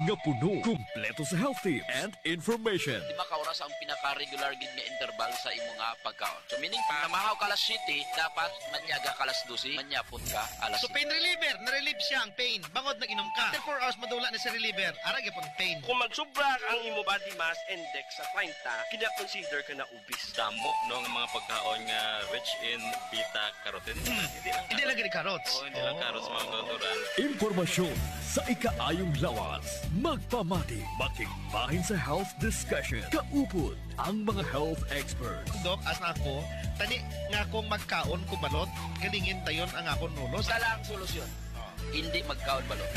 nga puno, kumpleto sa health tips and information. Di ba kauras ang pinaka-regular gid nga interval sa imo nga pagkaon? So meaning pa, namahaw ka alas 7, dapat manyaga ka alas 12, manyapon ka alas So 7. pain reliever, na-relieve siya ang pain. Bangod nag-inom ka. After 4 hours madula na sa reliever, arag yapon pain. Kung magsubra ang imo body mass index sa 30, kina-consider ka na obese. Damo no ang mga pagkaon nga rich in beta carotene. Hindi lagi ni carrots. hindi lang carrots mga natural. Impormasyon sa ikaayong lawas. Magpamati, makigbahin sa health discussion. Kaupod ang mga health experts. Dok, as na ako, tani nga akong magkaon ko balot, galingin tayon ang akong nulos. Isa lang ang solusyon. Hindi magkaon balot.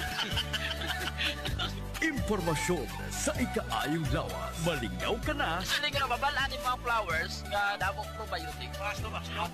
Impormasyon sa ikaayong lawas. Malingaw ka na. Kasi nga babalaan yung mga flowers nga damong probiotic. Ano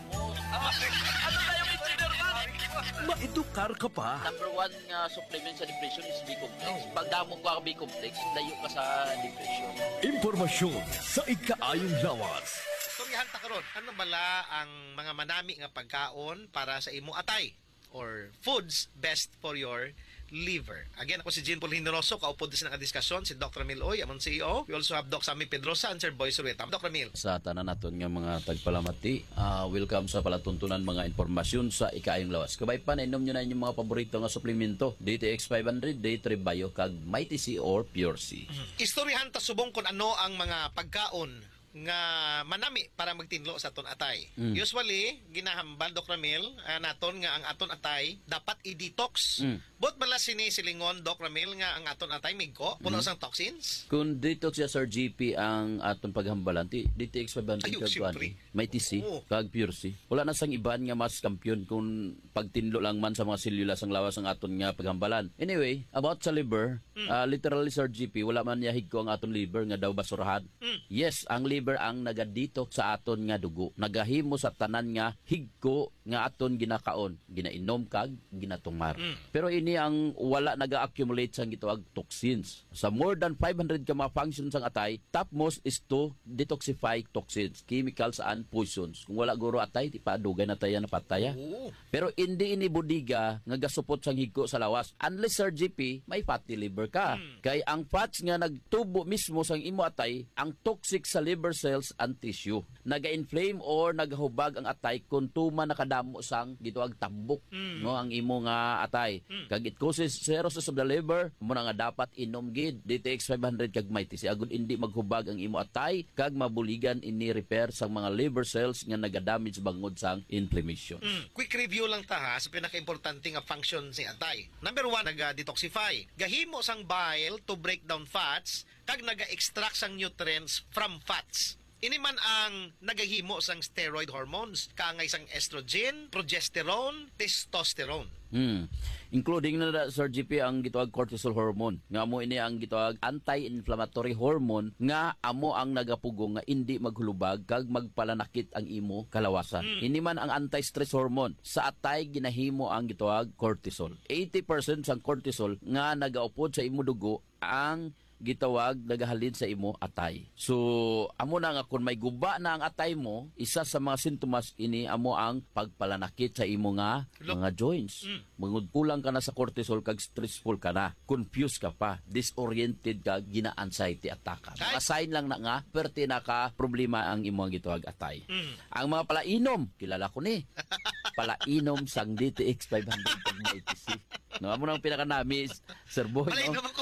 tayo consider man? Maedukar ka pa. Number 1 nga supplement sa depression is B-complex. Pag damong ka B-complex, layo ka sa depression. Impormasyon sa ikaayong lawas. Istoryahan ta karon, ano bala ang mga manami nga pagkaon para sa imo atay or foods best for your liver. Again, ako si Jean Paul Hindoroso, kaupod din sa diskusyon si Dr. Emil Oy, among CEO. We also have Doc Sammy Pedrosa and Sir Boy Surueta. Dr. Emil. Sa tanan naton nga mga tagpalamati, welcome sa palatuntunan mga impormasyon sa ikaayong lawas. Kabay pa na inom nyo na inyong mga paborito nga suplemento. DTX 500, Day3 Bio, kag Mighty C or Pure C. Istoryahan ta subong kung ano ang mga pagkaon nga manami para magtinlo sa aton atay. Usually, ginahambal Dr. Emil, naton nga ang aton atay dapat i-detox. Bot bala sini silingon Dr. Emil nga ang aton atay migko puno sang toxins. Kung detox ya Sir GP ang aton paghambalan, DTX 500 Ayun, kag siyempre. Mighty C, Oo. kag Pure C. Wala na sang iban nga mas kampiyon kung pagtinlo lang man sa mga selula sang lawas ang aton nga paghambalan. Anyway, about sa liver, literally Sir GP, wala man yahig ko ang aton liver nga daw basurahan. Yes, ang liver ang nagadito sa aton nga dugo. Nagahimo sa tanan nga higko nga aton ginakaon, ginainom kag ginatumar. Pero ini ang wala naga-accumulate sang gitawag toxins. Sa more than 500 ka mga functions sang atay, topmost is to detoxify toxins, chemicals and poisons. Kung wala guro atay, di pa dugay na tayo na pataya. Pero hindi ini budiga nga gasupot sang higko sa lawas. Unless Sir GP, may fatty liver ka. Kay ang fats nga nagtubo mismo sang imo atay, ang toxic sa liver cells and tissue. Naga-inflame or nagahubag ang atay kung tuma nakadamo sang gitawag tambok no ang imo nga atay. Kag it causes cirrhosis of the liver, mo na nga dapat inom gid DTX 500 kag Mighty C agud hindi maghubag ang imo atay kag mabuligan ini repair sang mga liver cells nga nagadamage bangod sang inflammation. Quick review lang ta ha sa pinaka-importante nga function si atay. Number 1, naga-detoxify. Gahimo sang bile to break down fats kag naga-extract sang nutrients from fats. Ini man ang nagahimo sang steroid hormones, kaangay sang estrogen, progesterone, testosterone. Including na Sir GP ang gitawag cortisol hormone. Nga mo ini ang gitawag anti-inflammatory hormone nga amo ang nagapugong nga hindi maghulubag kag magpalanakit ang imo kalawasan. Ini man ang anti-stress hormone. Sa atay ginahimo ang gitawag cortisol. 80% sang cortisol nga nagaupod sa imo dugo ang gitawag nagahalin sa imo atay. So, amo na nga kung may guba na ang atay mo, isa sa mga sintomas ini amo ang pagpalanakit sa imo nga mga joints. Mangud kulang ka na sa cortisol kag stressful ka na, confused ka pa, disoriented ka, gina-anxiety attack ka. Mga sign lang na nga, perti na ka problema ang imo ang gitawag atay. Ang mga palainom, kilala ko ni. Palainom sang DTX 500 kag Mighty C. No, amo nang pinaka-nami, Sir Boy. Palainom ako.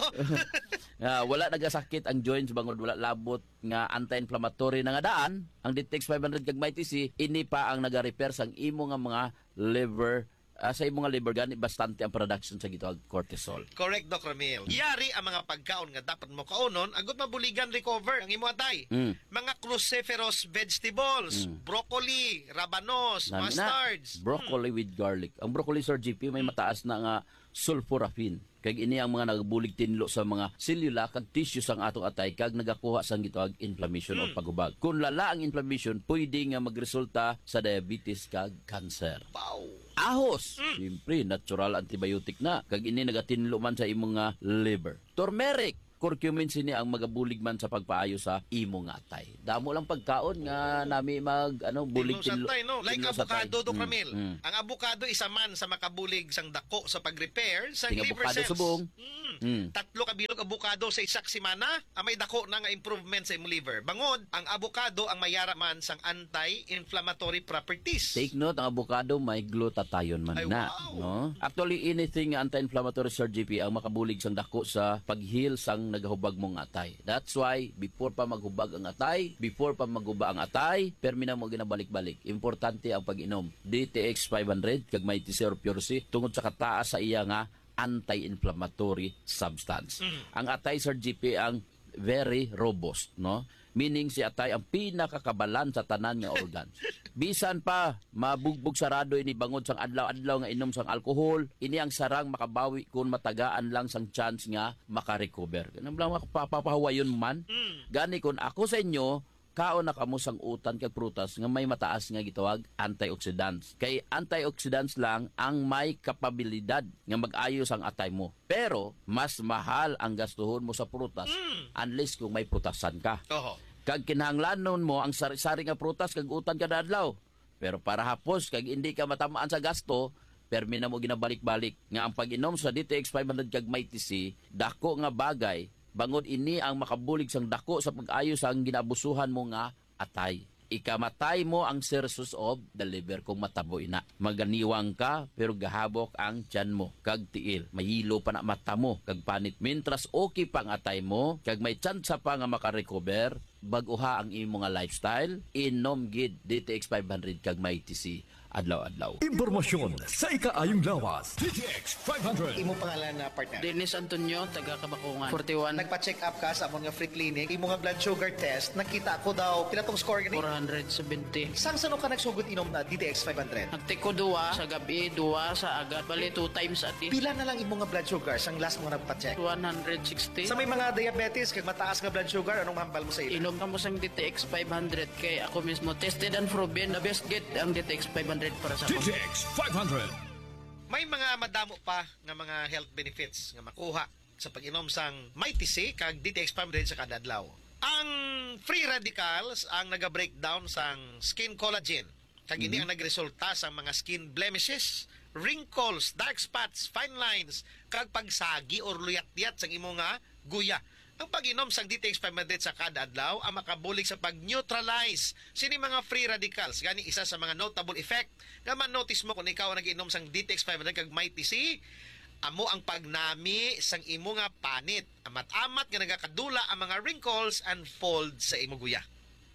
Wala nagasakit ang joints bangod wala labot nga anti-inflammatory na nga daan ang DTX 500 kag Mighty C ini pa ang naga-repair sang imo nga mga liver sa imo nga liver gani bastante ang production sa gitawag cortisol. Correct, Dr. Emil. Yari ang mga pagkaon nga dapat mo kaunon agot mabuligan recover ang imo atay. Mga cruciferous vegetables, broccoli, rabanos, Nami na, mustards. broccoli with garlic. Ang broccoli Sir GP may mataas na nga sulforaphane. Kag ini ang mga nagabulig tinlo sa mga selula kag tissue sang atong atay kag nagakuha sang gitawag inflammation o paghubag. Kung lala ang inflammation, pwede nga magresulta sa diabetes kag cancer. Wow. Ahos, siyempre natural antibiotic na kag ini nagatinlo man sa imong nga liver. Turmeric, curcumin sini ang magabulig man sa pagpaayo sa imo nga atay. Damo lang pagkaon nga nami mag bulig Tinlo sa atay, no? Like tinlo sa atay. avocado, Dr. Emil. Ang avocado isa man sa makabulig sang dako sa pag-repair sa Ting liver avocado cells. subong. Tatlo ka bilog og abukado sa isak semana, may dako na nga improvement sa imong liver. Bangod, ang abukado ang mayara man sang anti-inflammatory properties. Take note, ang avocado may glutathione man Ay, na. wow. No? Actually, anything anti-inflammatory, Sir GP, ang makabulig sang dako sa pag-heal sang nagahubag mong atay. That's why, before pa maghubag ang atay, before pa maghuba ang atay, permi na mo ginabalik-balik. Importante ang pag-inom. DTX 500, kag may TC or Pure C, tungod sa kataas sa iya nga anti-inflammatory substance. Ang atay, Sir GP, ang very robust, no? Meaning si atay ang pinakakabalan sa tanan nga organs. Bisan pa mabugbog sarado ini bangod sang adlaw-adlaw nga inom sang alcohol, ini ang sarang makabawi kung matagaan lang sang chance nga makarecover. Ganun lang mapapahawayon man. Gani kun ako sa inyo, kaon na kamo sang utan kag prutas nga may mataas nga gitawag antioxidants. Kay antioxidants lang ang may kapabilidad nga mag-ayos ang atay mo. Pero mas mahal ang gastuhon mo sa prutas unless kung may prutasan ka. Oho. Kag kinahanglanon mo ang sari-sari nga prutas kag utan kada adlaw. Pero para hapos kag hindi ka matamaan sa gasto, permi na mo ginabalik-balik nga ang pag-inom sa DTX 500 kag may TC, dako nga bagay. Bangod ini ang makabulig sang dako sa pag-ayos ang ginabusuhan mo nga atay. Ikamatay mo ang sources of the liver kung matabo ina. Maganiwang ka pero gahabok ang tiyan mo kag tiil. Mahilo pa na mata mo kag panit. Mintras okay pang atay mo kag may tsansa pa nga makarecover, baguha ang imo nga lifestyle, inom gid DTX 500 kag may TC adlaw-adlaw. Impormasyon sa ikaayong lawas. DTX 500. Imo pangalan na partner. Dennis Antonio, taga Kabakungan. 41, Nagpa-check up ka sa among nga free clinic, imo nga blood sugar test, nakita ko daw pila tong score gani. 470. Sang sano ka nagsugod inom na DTX 500? Nagtiko duwa sa gabi, duwa sa agad. Bali 2 times a day. Pila na lang imo nga blood sugar sang last mo nagpa-check? 160. Sa may mga diabetes kag mataas nga blood sugar, anong mahambal mo sa ila? Inom ka mo sang DTX 500 kay ako mismo tested and proven na best get ang DTX 500 para sa ako. DTX 500. May mga madamo pa nga mga health benefits nga makuha sa pag-inom sang Mighty C kag DTX 500 sa kada adlaw. Ang free radicals ang naga-breakdown sang skin collagen kag ini ang nagresulta sa mga skin blemishes, wrinkles, dark spots, fine lines kag pagsagi or luyat-luyat sang imo nga guya. Ang pag-inom sang DTX 500 sa kada adlaw ang makabulig sa pag-neutralize sini mga free radicals. Gani isa sa mga notable effect nga man-notice mo kung ikaw ang nag-inom sang DTX 500 kag Mighty C, amo ang pagnami sang imo nga panit. Amat-amat nga nagakadula ang mga wrinkles and folds sa imo guya.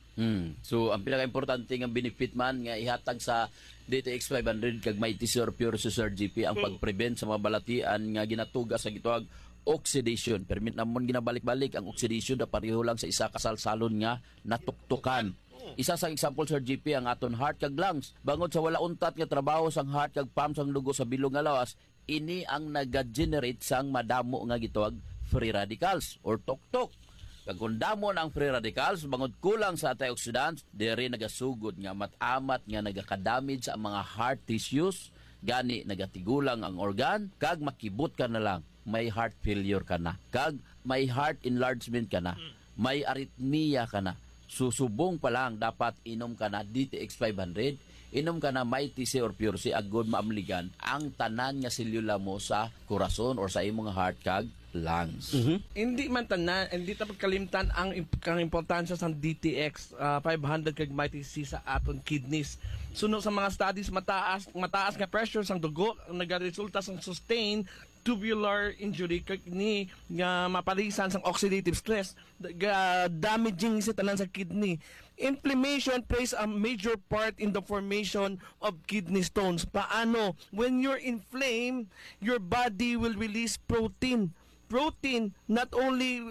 So ang pinaka-importante nga benefit man nga ihatag sa DTX 500 kag may TC or Pure Sir GP ang pag-prevent sa mga balatian nga ginatuga sa gitawag oxidation. Permit namon ginabalik-balik ang oxidation na pareho lang sa isa kasalsalon nga natuktukan. Isa sa example, Sir GP, ang aton heart kag lungs. Bangod sa wala untat nga trabaho sang heart kag pump sang dugo sa bilog nga lawas, ini ang naga-generate sang madamo nga gitawag free radicals or tuktok. Kag kung damo na ang free radicals, bangod kulang sa antioxidants, diri nagasugod nga matamat nga nagaka-damage sa mga heart tissues, gani nagatigulang ang organ, kag makibot ka na lang. May heart failure ka na, kag may heart enlargement ka na, may arrhythmia ka na. Susubong pa lang dapat inom ka na DTX 500, inom ka na Mighty C or Pure C agod maamligan ang tanan nga selula mo sa corazon or sa imong heart kag lungs. Hindi man tanan, hindi ta pagkalimtan ang importansya sa DTX 500 kag Mighty C sa aton kidneys. Suno sa mga studies mataas nga pressure sang dugo nagaresulta sang sustained tubular injury kag ni nga mapalisan sang oxidative stress damaging sa tanan sa kidney. Inflammation plays a major part in the formation of kidney stones. Paano? When you're inflamed, your body will release protein not only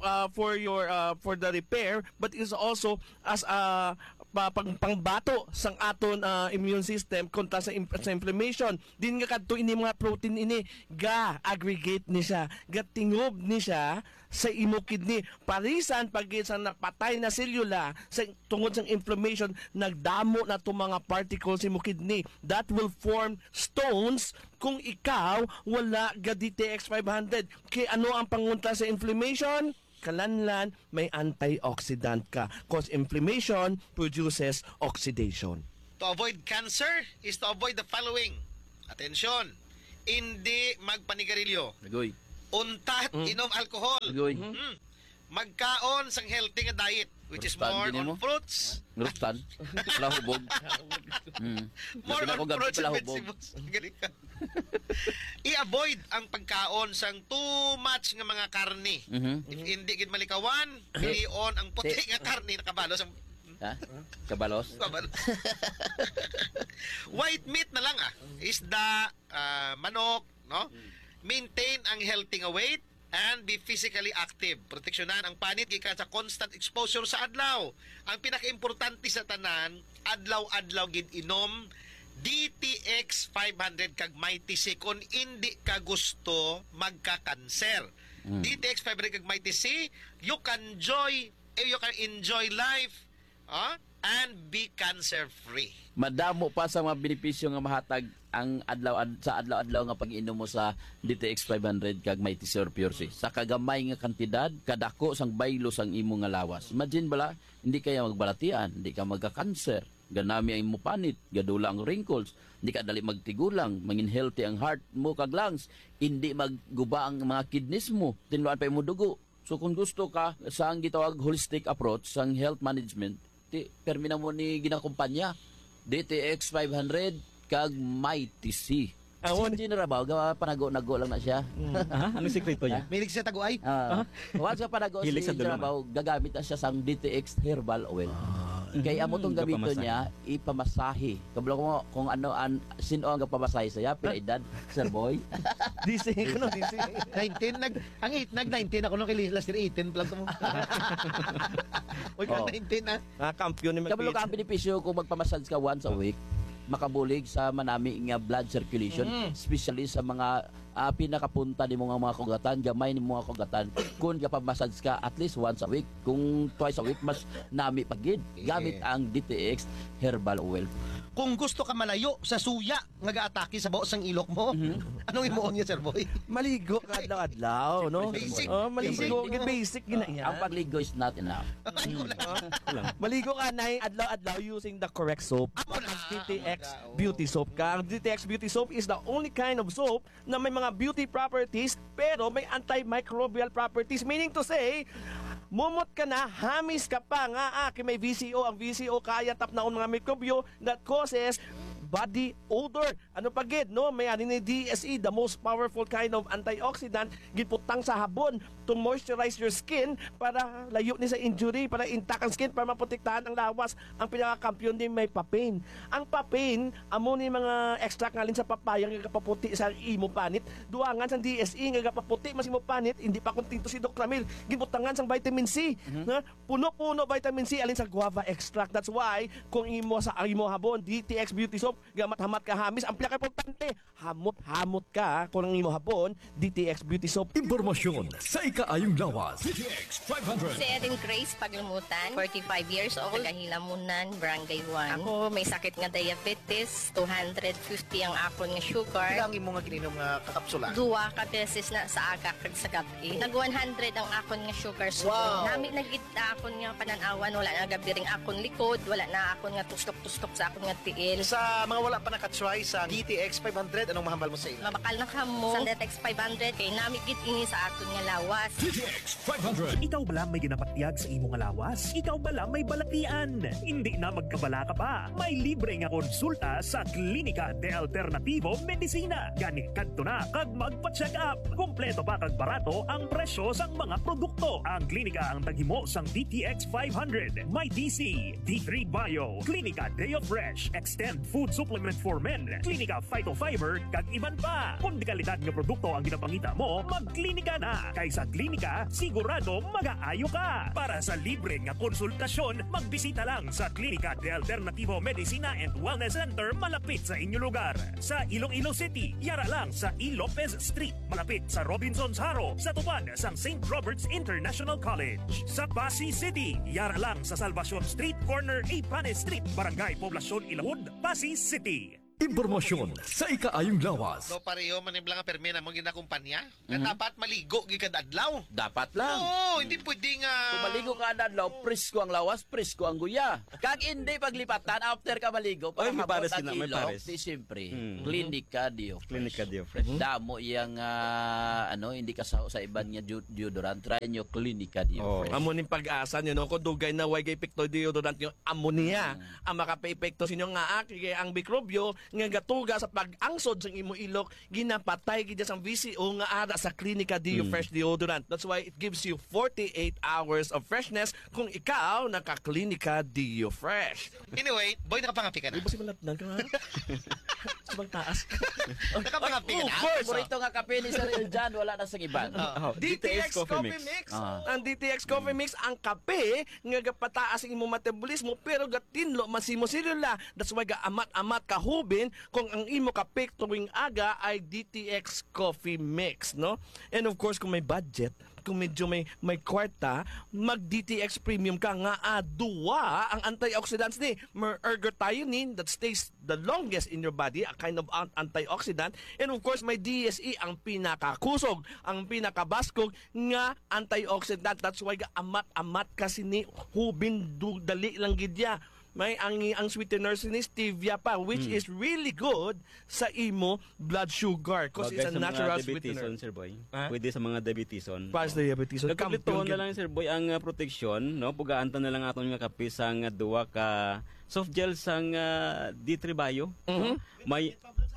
for the repair but is also as a pangbato sang aton immune system kontra sa inflammation. Din nga kadto ini mga protein ini ga aggregate ni siya, ga tingob ni siya sa imo kidney. Parisan pag sa napatay na selula sa tungod sang inflammation, nagdamo na to mga particles sa imo kidney that will form stones kung ikaw wala ga DTX 500. Kay ano ang pangunta sa inflammation? Kalanlan, may antioxidant ka. Cause inflammation produces oxidation. To avoid cancer is to avoid the following. Atensyon, hindi magpanigarilyo. Nagoy. Untat, inom alcohol. Goy. Magkaon sang healthy nga diet, which is Rustan, more gini on mo? fruits. Ngrustan. Palahubog. More Napila ko on gabi fruits and palahubog. vegetables. Galing ka. I-avoid ang pagkaon sang too much nga mga karne. If hindi gid malikawan, pilion ang puti nga karne nakabalo sang Ha? Kabalos? white meat na lang isda, manok, no? Maintain ang healthy nga weight and be physically active. Proteksyonan ang panit gikan sa constant exposure sa adlaw. Ang pinakaimportante sa tanan, adlaw-adlaw gid inom DTX 500 kag Mighty C kung hindi ka gusto magka-cancer. DTX 500 kag Mighty C, you can enjoy life and be cancer-free. Madamo pa sa mga benepisyo nga mahatag ang sa adlaw-adlaw nga pag-inom mo sa DTX 500 kag Mighty C or Pure C. Sa kagamay nga kantidad, kadako sang baylo sang imo nga lawas. Imagine bala, hindi kaya magbalatian, hindi ka magka-cancer, ganami ang imo panit, gadula ang wrinkles, hindi ka dali magtigulang, mangin healthy ang heart mo kag lungs, hindi magguba ang mga kidneys mo, tinluan pa imo dugo. So kung gusto ka sa ang gitawag holistic approach sang health management, permina mo ni ginakumpanya DTX 500 kag Mighty C. Si General Bao, panago-nago lang na siya. Anong sikreto niya? Milig siya taguay. Once ka panago si Hilig sa General dulungan. Bao, gagamit na siya sang DTX Herbal Oil. Kaya amo tong gamito Kapamasahe. niya, ipamasahe. Kabalo ko kung ano, sino ang kapamasahe saya, pila edad, Sir Boy. DC ko no, DC. 19 nag-19 ako nung kay last year 18 lang mo. Oy, Oh. 19 na. Kampiyon ni Kabalo ka ang benepisyo kung magpamassage ka once a week, makabulig sa manami nga blood circulation, especially sa mga pinakapunta ni mga kugatan, gamay ni mga kugatan. Kung kapamassage ka at least once a week, kung twice a week, mas nami pagid. Gamit ang DTX Herbal Oil. Kung gusto ka malayo sa suya nga gaatake sa baos ng ilok mo, anong imuon niya, Sir Boy? Maligo ka adlaw-adlaw, no? Basic. Maligo, Basic. basic gina yan. Ang pagligo is not enough. Maligo ka na adlaw-adlaw using the correct soap. DTX Beauty Soap ka. Ang DTX Beauty Soap is the only kind of soap na may mga beauty properties pero may antimicrobial properties. Meaning to say, mumot ka na, hamis ka pa nga, may VCO. Ang VCO kaya tap na mga mikrobyo that causes body odor. Ano pa gid, no? May ani ni DSE, the most powerful kind of antioxidant, giputang sa habon to moisturize your skin para layo ni sa injury, para intact ang skin, para maprotektahan ang lawas. Ang pinakakampiyon din may papain. Ang papain, amo ni mga extract ngalin sa papaya nga kapaputi sa imo panit. Duangan sang DSE nga kapaputi mas imo panit, hindi pa kunting to si Doc Ramil. Gibutangan sang vitamin C. Na puno-puno vitamin C alin sa guava extract. That's why kung imo sa imo habon DTX Beauty Soap, gamat-hamat ka hamis, ang pinaka-importante, hamot-hamot ka kung ang imo habon DTX Beauty Soap. Impormasyon sa ikaayong lawas. DTX 500. Si Erin Grace Paglimutan, 45 years old, Gahilamunan, Barangay 1. Ako may sakit nga diabetes, 250 ang akon nga sugar. Ilang imo nga gininom nga kakapsula? Duwa ka beses na sa aga kag sa gabi. Nag 100 ang akon nga sugar. So, nami nagit akon nga pananawan, wala na gabi ring akon likod, wala na akon nga tustok-tustok sa akon nga tiil. Sa mga wala pa nakatry sa DTX 500, anong mahambal mo sa ila? Mabakal na kamo sa DTX 500 kay nami gid ini sa aton nga lawas. DTX 500. Ikaw bala may ginapatiyag sa imong nga lawas? Ikaw bala may balatian? Hindi na magkabala ka pa. May libre nga konsulta sa Klinika de Alternativo Medicina. Gani kadto na kag magpa-check up. Kompleto pa kag barato ang presyo sang mga produkto. Ang klinika ang taghimo sang DTX 500, My DC, D3 Bio, Klinika Deo Fresh, Extend Food Supplement for Men, Klinika Phytofiber, kag iban pa. Kung di kalidad nga produkto ang ginapangita mo, magklinika na. Kaysa klinika, sigurado mag-aayo ka. Para sa libre nga konsultasyon, magbisita lang sa Klinika de Alternativo Medicina and Wellness Center malapit sa inyong lugar. Sa Iloilo City, yara lang sa E. Lopez Street, malapit sa Robinson's Haro, sa tupad sang St. Robert's International College. Sa Pasig City, yara lang sa Salvacion Street, corner Ipane Street, Barangay Poblacion Ilahud, Pasig City. Impormasyon sa ikaayong lawas. No pareho maniblang nga permena mo ginakumpanya. Nga dapat maligo gid adlaw. Dapat lang. Oo, hindi pwede nga. Kung maligo ka na adlaw, presko ang lawas, presko ang guya. Kag hindi paglipatan, after ka maligo, Ay, may pagkabot pares ang na, may ilong, pares. di siyempre, Clinica Dio. Clinica Dio Fresh. Damo iyang, hindi ka sa iban nga deodorant. Try nyo Clinica Dio. Fresh. Amo ning pag-asa nyo, no? Kung dugay na way kay pekto deodorant nyo, ammonia. Ang makapaepekto sa inyo nga kaya ang mikrobyo nga gatuga sa pag-angsod sa imo ilok, ginapatay gid sa VCO nga ara sa Clinica Dio Fresh deodorant. That's why it gives you 48 hours of freshness kung ikaw naka-Clinica Dio Fresh. Anyway, boy, nakapangapi ka na. Iba si malatnan ka nga. Sabang taas. Nakapangapi ka na. Of course. Paborito nga kape ni Sir Eljan, wala na sa iban. DTX Coffee Mix. Ang DTX Coffee Mix, ang kape nga gapataas ang imong metabolismo pero gatinlo masimo selula. That's why ga-amat-amat kahubin kung ang imo kape tuwing aga ay DTX Coffee Mix, no? And of course, kung may budget, kung medyo may kwarta, mag DTX Premium ka nga duwa ang antioxidants ni ergothioneine that stays the longest in your body, a kind of antioxidant, and of course may DSE ang pinakakusog, ang pinakabaskog nga antioxidant. That's why amat-amat kasi ni hubin dali lang gidya. May ang sweetener ni stevia pa, which is really good sa imo blood sugar because it's a natural sweetener. Sir Boy. Pwede sa mga diabeteson. Para sa diabetes. Nagkumpleto na lang Sir Boy ang protection, no? Pugaan na lang aton nga kape sang duwa ka soft gel sang D3 Bio. May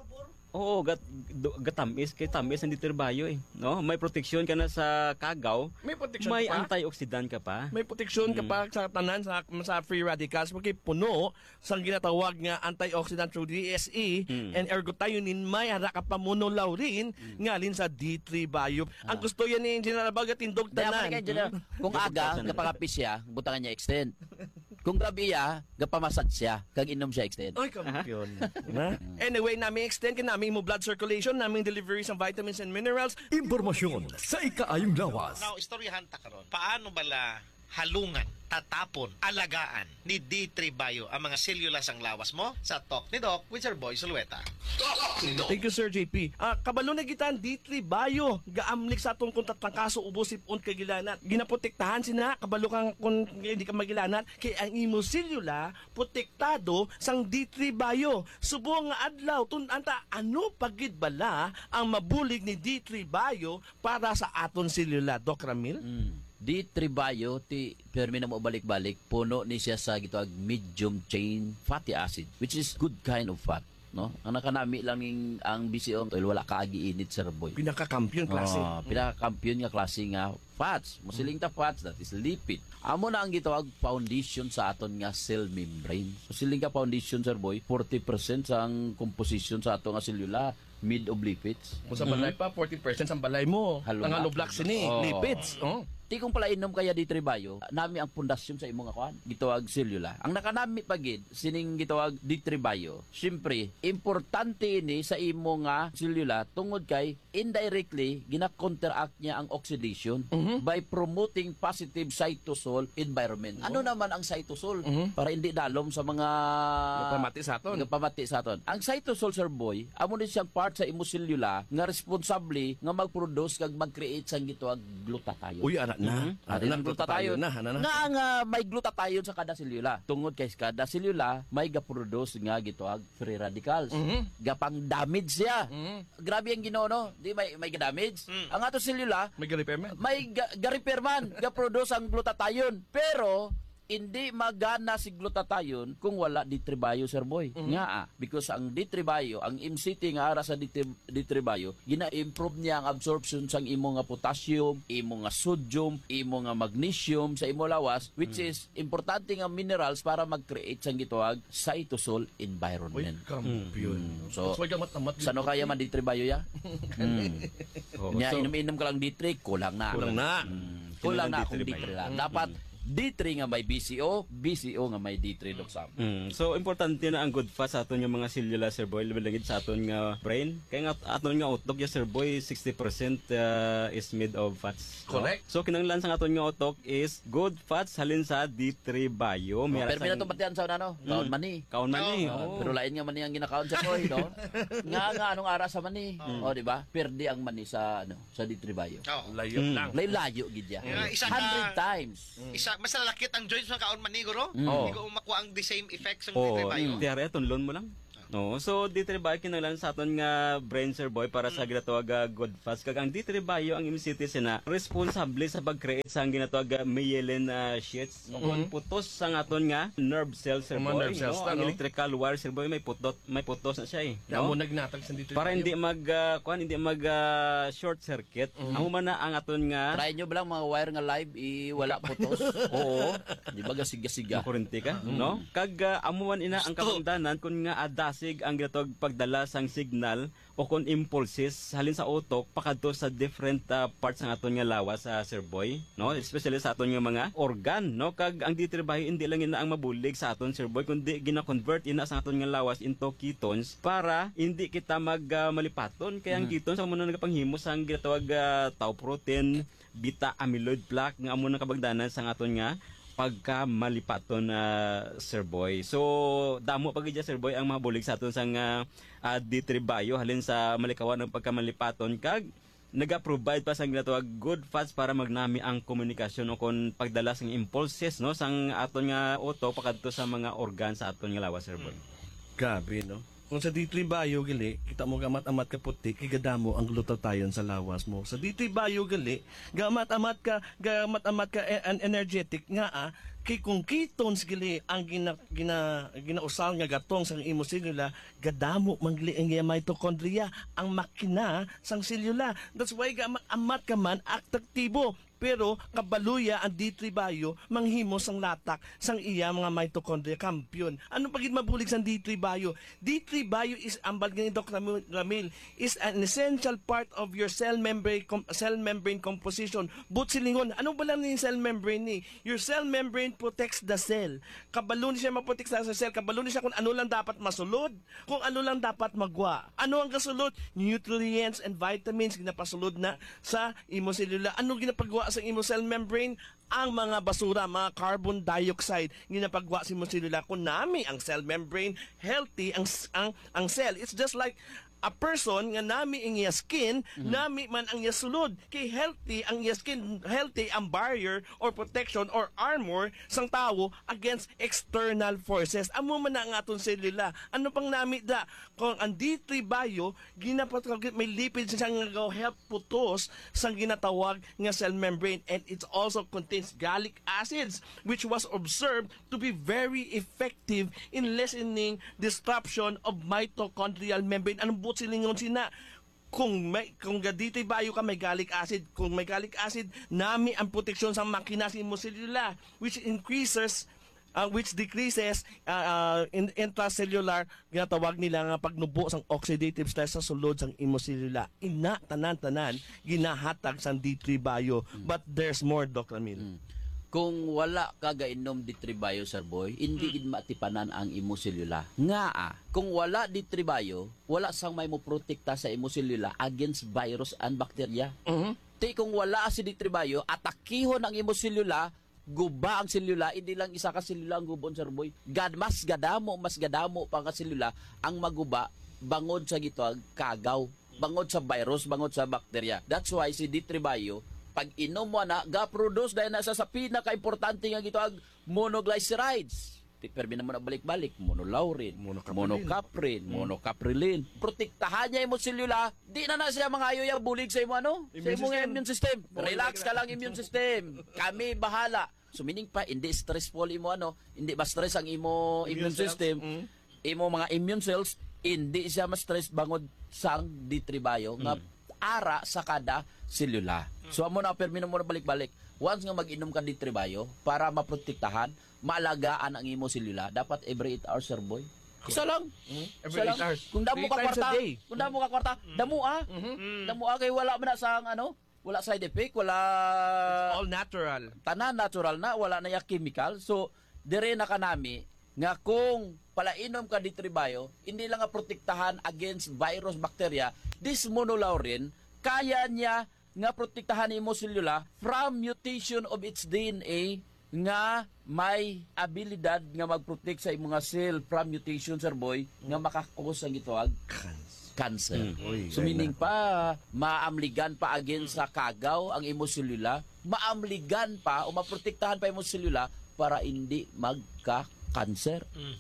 gatamis kay tamis ang ditirbayo no? May proteksyon ka na sa kagaw. May proteksyon may ka pa? antioxidant ka pa. May proteksyon ka pa sa tanan sa free radicals porque puno sa ginatawag nga antioxidant through DSE and ergothioneine. May hara ka pa monolaurin ngalin sa D3 Bio. Ang gusto yan ni Engineer Baga tindog tanan. Kung aga, kapakapi siya, butangan niya extend. Kung grabe iya, gapamasad siya, kag inom siya extend. Ay, kampiyon. Anyway, namin extend ka namin mo blood circulation, namin delivery ng vitamins and minerals. Impormasyon sa ikaayong lawas. Now, istoryahan ta karon. Paano bala halungan, tatapon, alagaan ni D3 Bio ang mga sellulas ang lawas mo sa Talk ni Doc with Sir Boy Sulueta. Thank you, Sir JP. Kabalo na gitan D3 Bio. Gaamlik sa atong kung tatlangkaso ubosip on kagilanat. Ginaprotektahan sina kabalo kang kung hindi ka magilanat kay ang imo selula protektado sang D3 Bio. Subo nga adlaw anta ano pagid bala ang mabulig ni D3 Bio para sa aton selula, Doc Ramil? D3 Bio, permi na mo balik-balik, puno ni siya sa gitawag medium chain fatty acid, which is good kind of fat. No? Ang nakanami lang ang BCO, wala kaagi-init, Sir Boy. Pinaka-kampiyon klase. Pinaka-kampiyon nga klase nga fats. Musiling ta fats, that is lipid. Amo na ang gitawag foundation sa aton nga cell membrane. Musiling ka foundation, Sir Boy, 40% sa ang composition sa aton nga selula made of lipids. Kung sa balay pa, 40% sa balay mo. Halo Ang na. halo blocks ni lipids. Ti kung pala inom kaya D3 Bio, nami ang pundasyon sa imong akuan, gitawag selula. Ang nakanami pagid sining gitawag D3 Bio. Syempre, importante ini sa imong nga selula tungod kay indirectly gina-counteract niya ang oxidation by promoting positive cytosol environment. Ano naman ang cytosol? Para hindi dalom sa mga Pamati sa aton. Pamati sa aton. Ang cytosol, Sir Boy, amo ni siyang part sa imong selula nga responsable nga mag-produce kag mag-create sang gitawag glutathione. Uy, anak na. Ano ng glutathione? Nga nga may glutathione sa kada selula. Tungod kay kada selula may ga-produce nga gitawag free radicals. Gapang damage siya. Grabe ang Ginoo, no? Di may ga-damage. Ang ato selula may ga-repair man. May ga-repair man, ga-produce ang glutathione. Pero hindi magana si glutathione kung wala D3 Bio, Sir Boy. Nga because ang D3 Bio, ang MCT nga ara sa D3 Bio, gina-improve niya ang absorption sang imo nga potassium, imo nga sodium, imo nga magnesium sa imo lawas, which is importante nga minerals para mag-create sang gitawag cytosol environment. Uy, kampiyon. So, sano kaya man D3 Bio ya? Nya inom-inom ka lang D3, kulang na. Kulang na. Kulang na kung D3 lang. Dapat D3 nga may BCO, BCO nga may D3 Doc Sam. So importante na ang good fat sa aton yung mga cellular, Sir Boy, labilangid sa aton nga brain. Kaya nga aton nga utok ya, Sir Boy, 60% is made of fats. Correct. So kinanglan sa aton nga utok is good fats halin sa D3 Bio. Pero na batian sa ano, kaon mani. Kaon mani. Pero lain nga mani ang ginakaon sa Boy, no? nga anong ara sa mani. Di ba? Perdi ang mani sa sa D3 Bio. Layo lang. Layo gid ya. 100 times. Mas lalakit ang joints ng kaon man ni guro. Hindi ko makuha ang the same effects ng D3 Bio. Tiyari, tunlon mo lang. No, so D3 Bio kinanglan sa aton nga brain, Sir Boy, para sa ginatawag good fats. Kag ang D3 Bio ang MCT na responsable sa pag-create sa ginatawag myelin sheets. Kung putos sa aton nga nerve cells, Sir Boy. Ang electrical wire, Sir Boy, may putos na siya eh. No? Nagnatag sa D3 para hindi mag short circuit. Amo man na ang aton nga try nyo ba lang mga wire nga live wala putos. Oo. Di ba gasiga-siga. Makurente ka, no? Kag amo man ina ang kabangdanan kun nga adas ang ginatawag pagdala sang signal o kung impulses halin sa utok pakadto sa different parts ng aton nga lawas sa Sir Boy, no? Especially sa aton nga mga organ, no? Kag ang D3 Bio hindi lang ina ang mabulig sa aton, Sir Boy, kundi gina-convert ina sa aton nga lawas into ketones para hindi kita malipaton. Kaya ang ketones amo na nagapanghimo sang ginatawag tau protein, beta amyloid plaque nga amo na kabagdanan sa aton nga pagka malipaton Sir Boy. So damo pagidya, Sir Boy, ang mabulig sa aton sang D3 Bio halin sa malikawan ng pagka malipaton kag naga-provide pa sang ginatawag good fats para magnami ang komunikasyon o kon pagdala sang impulses, no, sang aton nga utok pakadto sa mga organ sa aton nga lawas, Sir Boy. Gabi, no? Kung sa D3 Bio gali, kita mo gamat-amat ka puti, kigadamo ang glutathione sa lawas mo. Sa D3 Bio gali, gamat-amat ka energetic nga kay kung ketones gali ang ginausal nga gatong sa imo selula, gadamo mangli ang mitochondria, ang makina sang selula. That's why gamat-amat ka man aktibo. Pero kabaluya ang D3 Bio manghimo sang latak sang iya mga mitochondria kampiyon. Ano pagid mabulig sang D3 Bio? D3 Bio is ambal ni Dr. Ramil is an essential part of your cell membrane composition. But silingon, ano ba lang ni cell membrane ni? Your cell membrane protects the cell. Kabalo ni siya maprotek sa cell, kabalo ni siya kung ano lang dapat masulod, kung ano lang dapat magwa. Ano ang kasulod? Nutrients and vitamins ginapasulod na sa imo selula. Ano ginapagwa sa imo cell membrane? Ang mga basura, mga carbon dioxide ginapagwa sa imo selula. Kung nami ang cell membrane healthy ang cell, it's just like a person nga nami ang iya skin, nami man ang iya sulod. Kay healthy ang iya skin, healthy ang barrier or protection or armor sang tawo against external forces. Amo man na ang aton selula. Ano pang nami da? Kung ang D3 Bio, may lipids siya nga help putos sang ginatawag nga cell membrane, and it also contains gallic acids which was observed to be very effective in lessening disruption of mitochondrial membrane. Anong silingon sina kung D3 Bio ka may gallic acid, kung may gallic acid nami ang proteksyon sa makina sa imo selula which decreases intracellular ginatawag nila nga pagnubo sang oxidative stress sa sulod sang imo selula. Ina tanan ginahatag sang D3 Bio. But there's more, Dr. Emil. Kung wala ka gainom D3 Bio, Sir Boy, hindi gid matipanan ang imo selula. Kung wala D3 Bio, wala sang may mo protekta sa imo selula against virus and bacteria. Kung wala si D3 Bio, atakihon ang imo selula, guba ang selula, hindi lang isa ka selula ang gubon, Sir Boy. Mas gadamo pa ka selula ang maguba bangod sa gitawag kagaw, bangod sa virus, bangod sa bacteria. That's why si D3 Bio, pag inom mo na, ga-produce dahil nasa sa pinaka-importante nga gitawag monoglycerides. Perbi na mo na balik-balik, monolaurin, monocaprin, monocaprilin. Protektahan niya yung selula, di na siya mga ayaw bulig sa imo sa imong immune system. Relax ka lang immune system. Kami bahala. So meaning pa, hindi stressful imo hindi ba stress ang imo immune system, imo mga immune cells, hindi siya ma-stress bangod sang D3 Bio nga ara sa kada selula. So amo na permi na mo na balik-balik. Once nga mag-inom ka D3 Bio para maprotektahan, maalagaan ang imo selula, dapat every 8 hours, Sir Boy. Isa lang. Every 8 hours. Kung damo ka kwarta, damo kay wala man na sang wala side effect, wala all natural. Tanan natural na, wala na yung chemical. So, dire na kanami, nga kung palainom ka ditribayo, hindi lang nga protektahan against virus, bacteria, this monolaurin, kaya niya nga protektahan imo selula from mutation of its DNA nga may abilidad nga mag-protect sa imong cell from mutation, sir boy, nga makakos ang gitawag cancer. So meaning pa, maamligan pa against sa kagaw ang imo selula, maamligan pa o maprotektahan pa imo selula para hindi magka-cancer.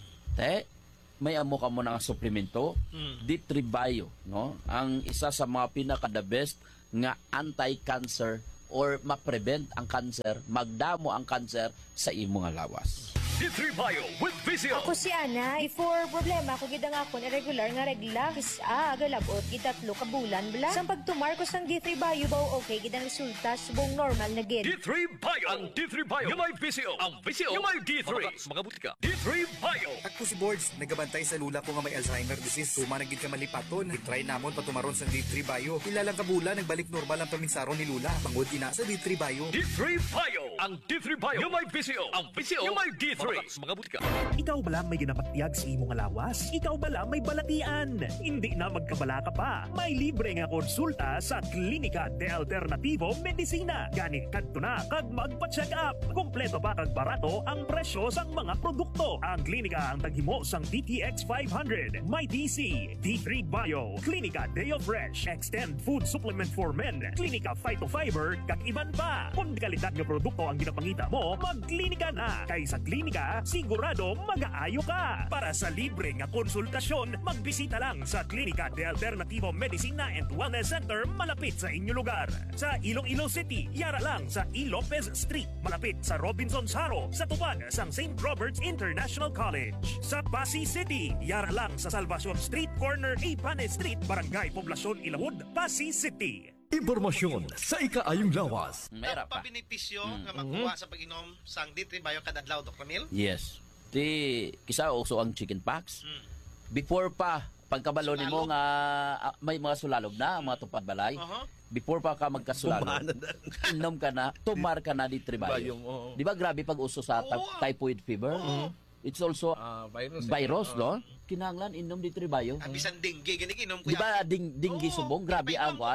May amo ka mo ng suplemento, Ditribio, no? Ang isa sa mga pinaka-the best nga anti-cancer or ma-prevent ang cancer, magdamo ang cancer sa imong lawas. Ditribio with Visio. Ako si Ana. Before problema ko gidang ako irregular nga regla. Kisa agalabot gitatlo ka bulan bla. Sang pagtumar ko sang D3 Bio ba okay gidang resulta subong normal na gid. D3 Bio. Ang D3 Bio yung may Visio. Ang Visio yung may D3. Mga buti ka. D3 Bio. Ako si Boards, nagabantay sa lula ko nga may Alzheimer disease. Tumanagid ka malipaton. I-try namon patumaron sa D3 Bio. Ilalang kabula nagbalik normal ang paminsaron ni Lula. Pangod ina sa D3 Bio. D3 Bio. Ang D3 Bio yung may Visio. Ang Visio yung may D3. Mga buti ka. Ikaw bala may ginapatyag sa imong lawas? Ikaw bala may balatian? Hindi na magkabala ka pa. May libre nga konsulta sa Klinika de Alternativo Medicina. Gani kadto na kag magpa-check up. Kompleto pa kag barato ang presyo sang mga produkto. Ang klinika ang taghimo sang DTX 500, My DC, D3 Bio, Klinika Deo Fresh, Extend Food Supplement for Men, Klinika Phytofiber, kag iban pa. Kung kalidad nga produkto ang ginapangita mo, magklinika na. Kay sa klinika, sigurado mag-aayo ka. Para sa libre nga konsultasyon, magbisita lang sa Klinika de Alternativo Medicina and Wellness Center malapit sa inyo lugar. Sa Iloilo City, yara lang sa E. Lopez Street, malapit sa Robinson's Haro, sa tubag sang St. Robert's International College. Sa Pasig City, yara lang sa Salvacion Street, corner A. Pane Street, Barangay Poblacion, Ilahud, Pasig City. Impormasyon sa ikaayong lawas. Meron pa benepisyo nga makuha sa pag-inom sang D3 Bio kada adlaw, Dr. Mil? Yes. Kisa uso ang chicken pox. Before pa, pagkabalo nimo nga may mga sulalog na, mga tupad balay. Before pa ka magkasulalog, inom ka na, tumar ka na D3 Bio. Di ba grabe pag uso sa typhoid fever? It's also virus, no? Kinahanglan inom D3 Bio. Ang bisan dengue gani inom ko. Di ba dinggi subong grabe ang kwan?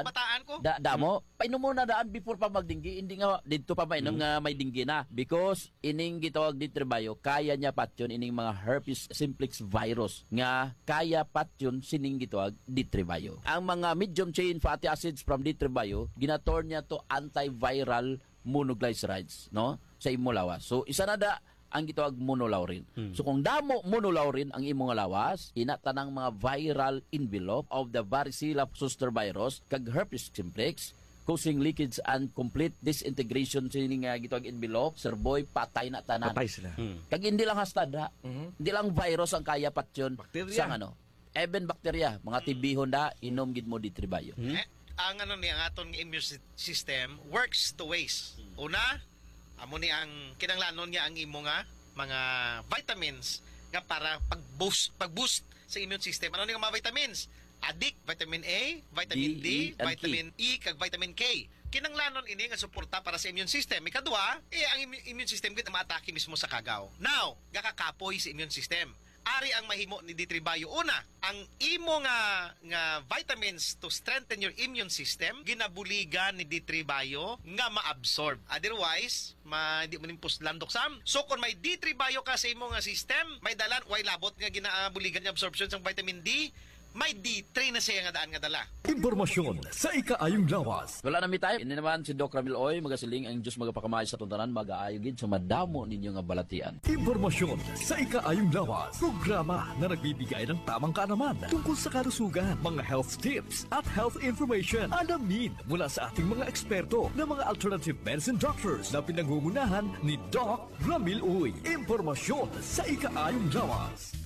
Damo, painom mo na daan before pa magdinggi, hindi nga dito pa mainom nga may dinggi na because ining gitawag D3 Bio, kaya niya patyon ining mga herpes simplex virus nga kaya patyon sining gitawag D3 Bio. Ang mga medium chain fatty acids from D3 Bio, ginator niya to antiviral monoglycerides, no? Sa imong lawas. So isa na da ang gitawag monolaurin. So kung damo monolaurin ang imong lawas, inatanang mga viral envelope of the varicella zoster virus kag herpes simplex causing leakage and complete disintegration sa nga gitawag envelope, sir boy, patay na tanan. Patay sila. Kag hindi lang hastad ha. Hindi lang virus ang kaya patyon sa even bacteria, mga tibihon da inom gid mo D3 Bio. Ang ang aton immune system works two ways. Una, amo ni ang kinanglanon niya ang imo nga mga vitamins nga para pag-boost sa immune system. Ano ni nga mga vitamins? Adik, vitamin A, vitamin D, vitamin E, kag vitamin K. Kinanglanon ini nga suporta para sa immune system. Ikadua, ang immune system gid maatake mismo sa kagaw. Now, gakakapoy sa immune system. Ari ang mahimo ni D3 Bio. Una, ang imo nga vitamins to strengthen your immune system, ginabuligan ni D3 Bio nga ma-absorb. Otherwise, hindi mo nimpos landok sam. So, kung may D3 Bio ka sa imo nga system, may dalan, way labot nga ginabuligan niya absorption sa vitamin D, may D3 na siya nga daan nga dala. Impormasyon sa ikaayong lawas. Wala na mi tayo. Ini naman si Doc Ramil Oy, magasiling ang Diyos magapakamay sa tuntanan, mag-aayogin sa madamo ninyo nga balatian. Impormasyon sa ikaayong lawas. Programa na nagbibigay ng tamang kaalaman tungkol sa kalusugan, mga health tips at health information. Alamin mula sa ating mga eksperto na mga alternative medicine doctors na pinangungunahan ni Doc Ramil Oy. Impormasyon sa ikaayong lawas.